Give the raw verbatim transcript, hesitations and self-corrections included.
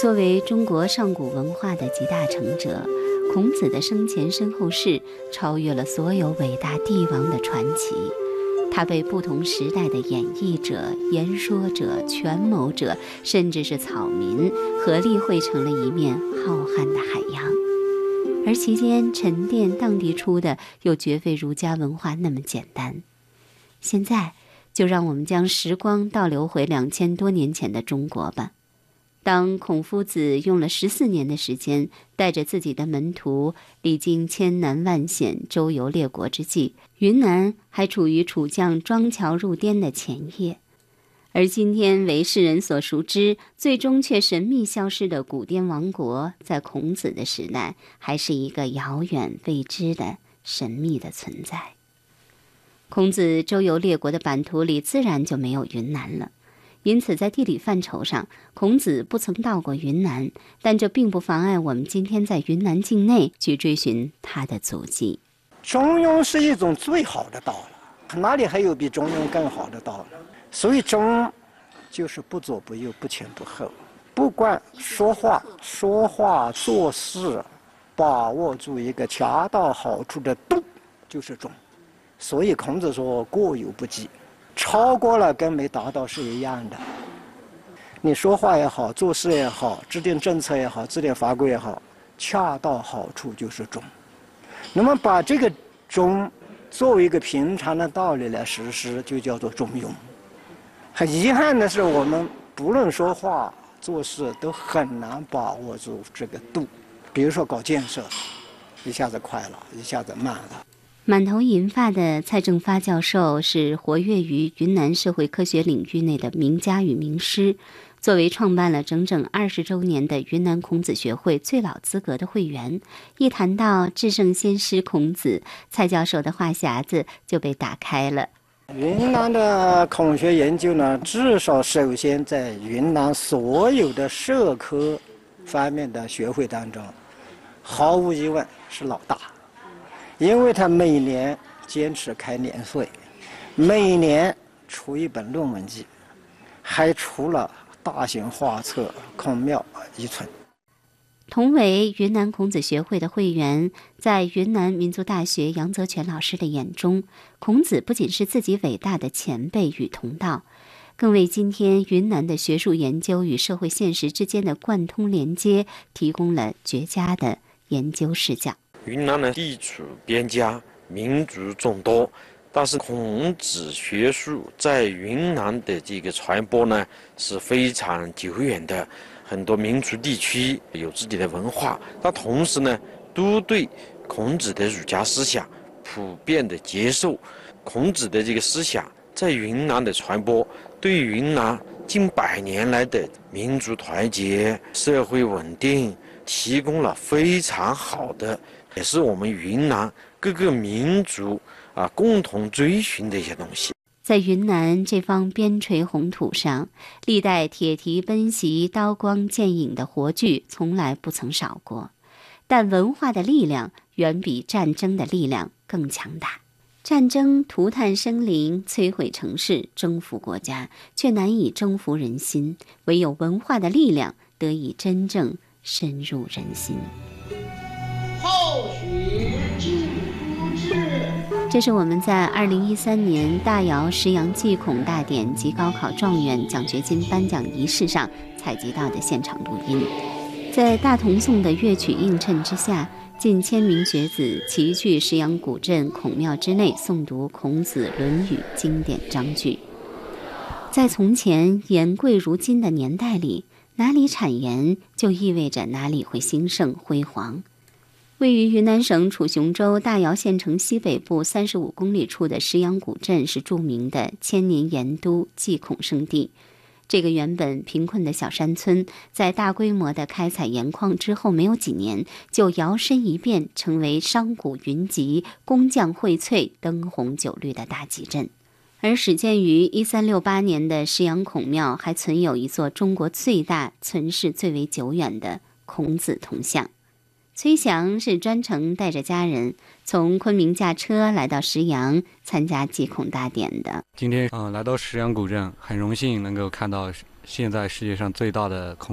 作为中国上古文化的集大成者，孔子的生前身后事超越了所有伟大帝王的传奇。他被不同时代的演绎者、言说者、权谋者，甚至是草民合力汇成了一面浩瀚的海洋，而其间沉淀荡涤出的又绝非儒家文化那么简单。现在就让我们将时光倒流回两千多年前的中国吧。当孔夫子用了十四年的时间，带着自己的门徒历经千难万险，周游列国之际，云南还处于楚将庄乔入滇的前夜。而今天为世人所熟知，最终却神秘消失的古滇王国，在孔子的时代还是一个遥远未知的神秘的存在。孔子周游列国的版图里自然就没有云南了，因此在地理范畴上，孔子不曾到过云南，但这并不妨碍我们今天在云南境内去追寻他的足迹。 中庸是一种最好的道了，哪里还有比中庸更好的道呢？所以中就是不左不右，不前不后，不管说话说话做事，把握住一个恰到好处的度，就是中。所以孔子说过犹不及，超过了跟没达到是一样的。你说话也好，做事也好，制定政策也好，制定法规也好，恰到好处就是中。那么把这个中作为一个平常的道理来实施，就叫做中庸。很遗憾的是，我们不论说话做事都很难把握住这个度。比如说搞建设，一下子快了，一下子慢了。 满头银发的蔡正发教授是活跃于云南社会科学领域内的名家与名师，作为创办了整整二十周年的云南孔子学会最老资格的会员，一谈到至圣先师孔子，蔡教授的话匣子就被打开了。 云南的孔学研究呢，至少首先在云南所有的社科方面的学会当中，毫无疑问是老大。因为他每年坚持开年会，每年出一本论文集，还出了大型画册《孔庙遗存》。 同为云南孔子学会的会员，在云南民族大学杨泽全老师的眼中，孔子不仅是自己伟大的前辈与同道，更为今天云南的学术研究与社会现实之间的贯通连接提供了绝佳的研究视角。 云南呢，地处边疆，民族众多，但是孔子学术在云南的这个传播呢是非常久远的，很多民族地区有自己的文化，但同时呢，都对孔子的儒家思想普遍的接受。孔子的这个思想在云南的传播，对云南近百年来的民族团结、社会稳定提供了非常好的，也是我们云南各个民族啊共同追寻的一些东西。 在云南这方边陲红土上，历代铁蹄奔袭、刀光剑影的活剧从来不曾少过，但文化的力量远比战争的力量更强大。战争涂炭生灵，摧毁城市，征服国家，却难以征服人心，唯有文化的力量得以真正深入人心。 后许至不至。 这是我们在二零一三年大窑石阳祭孔大典及高考状元奖学金颁奖仪式上采集到的现场录音。在大同颂的乐曲映衬之下，近千名学子齐聚石阳古镇孔庙之内诵读孔子《论语》经典章句。在从前言贵如今的年代里，哪里产盐就意味着哪里会兴盛辉煌。位于云南省楚雄州大窑县城西北部三十五公里处的石阳古镇是著名的千年盐都祭孔圣地。这个原本贫困的小山村，在大规模的开采盐矿之后没有几年，就摇身一变成为商贾云集、工匠荟萃、灯红酒绿的大集镇。而始建于一三六八年的石阳孔庙，还存有一座中国最大、存世最为久远的孔子铜像。崔祥是专程带着家人从昆明驾车来到石阳参加祭孔大典的。 今天呃来到石阳古镇，很荣幸能够看到现在世界上最大的孔